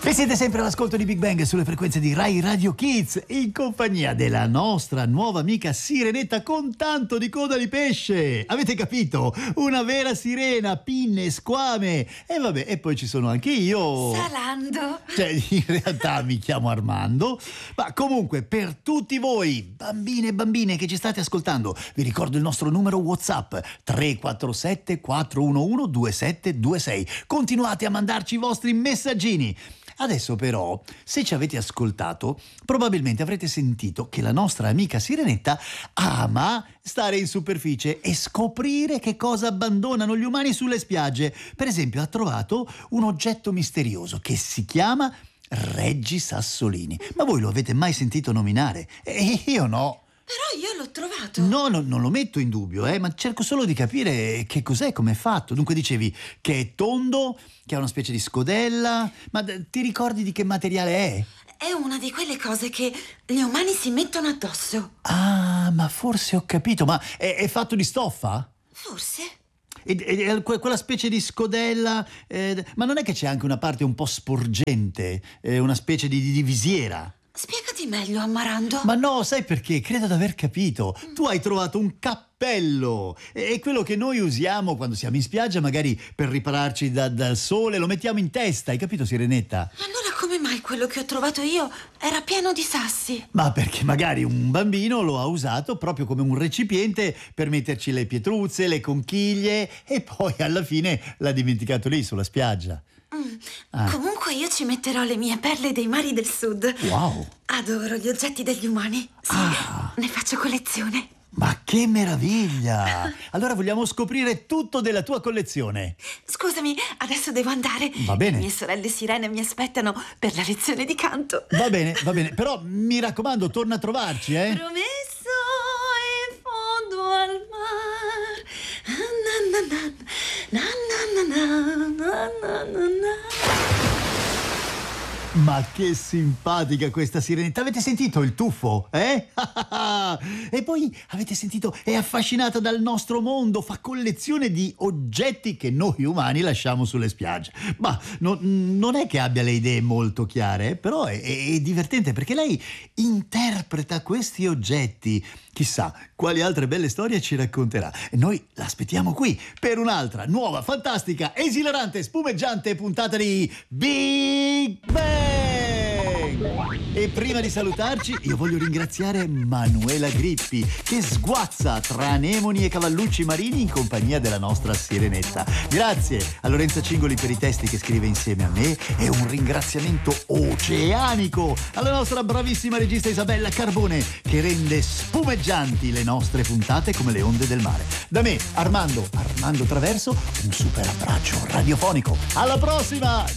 E siete sempre all'ascolto di Big Bang sulle frequenze di Rai Radio Kids, in compagnia della nostra nuova amica Sirenetta con tanto di coda di pesce. Avete capito? Una vera sirena, pinne, squame. E vabbè, e poi ci sono anche io. Salando. Cioè, in realtà mi chiamo Armando. Ma comunque, per tutti voi, bambine e bambine che ci state ascoltando, vi ricordo il nostro numero WhatsApp 347 411 2726. Continuate a mandarci i vostri messaggini. Adesso però, se ci avete ascoltato, probabilmente avrete sentito che la nostra amica Sirenetta ama stare in superficie e scoprire che cosa abbandonano gli umani sulle spiagge. Per esempio, ha trovato un oggetto misterioso che si chiama Reggi Sassolini. Ma voi lo avete mai sentito nominare? Io no. Però io l'ho trovato. No, non lo metto in dubbio, ma cerco solo di capire che cos'è, com'è fatto. Dunque dicevi che è tondo, che ha una specie di scodella, ma ti ricordi di che materiale è? È una di quelle cose che gli umani si mettono addosso. Ah, ma forse ho capito, ma è fatto di stoffa? Forse. E quella specie di scodella, ma non è che c'è anche una parte un po' sporgente, una specie di visiera? Spiegati meglio, Amarando. Ma no, sai perché? Credo di aver capito. Tu hai trovato un cappello. È quello che noi usiamo quando siamo in spiaggia, magari per ripararci dal sole, lo mettiamo in testa, hai capito, Sirenetta? Allora come mai quello che ho trovato io era pieno di sassi? Ma perché magari un bambino lo ha usato proprio come un recipiente per metterci le pietruzze, le conchiglie e poi alla fine l'ha dimenticato lì sulla spiaggia. Comunque io ci metterò le mie perle dei mari del sud. Wow! Adoro gli oggetti degli umani. Sì, ne faccio collezione. Ma che meraviglia! Allora vogliamo scoprire tutto della tua collezione. Scusami, adesso devo andare. Va bene. Le mie sorelle sirene mi aspettano per la lezione di canto. Va bene, però mi raccomando, torna a trovarci, eh? Promesso in fondo al mar. Na, na, na, na, na, na, na, na, na. Ma che simpatica questa Sirenetta. Avete sentito il tuffo, eh? E poi avete sentito, è affascinata dal nostro mondo, fa collezione di oggetti che noi umani lasciamo sulle spiagge. Ma non è che abbia le idee molto chiare, però è divertente perché lei interpreta questi oggetti. Chissà quali altre belle storie ci racconterà. E noi l'aspettiamo qui per un'altra nuova, fantastica, esilarante, spumeggiante puntata di Big Bang! E prima di salutarci io voglio ringraziare Manuela Grippi che sguazza tra anemoni e cavallucci marini in compagnia della nostra Sirenetta. Grazie a Lorenza Cingoli per i testi che scrive insieme a me e un ringraziamento oceanico alla nostra bravissima regista Isabella Carbone che rende spumeggianti le nostre puntate come le onde del mare. Da me, Armando Traverso, un super abbraccio radiofonico. Alla prossima!